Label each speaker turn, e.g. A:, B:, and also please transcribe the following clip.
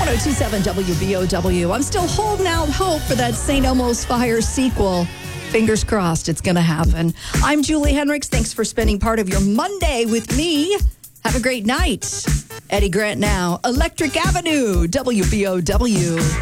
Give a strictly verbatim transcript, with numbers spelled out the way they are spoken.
A: oh two seven W B O W. I'm still holding out hope for that Saint Elmo's Fire sequel. Fingers crossed it's going to happen. I'm Julie Hendricks. Thanks for spending part of your Monday with me. Have a great night. Eddie Grant now. Electric Avenue, W B O W.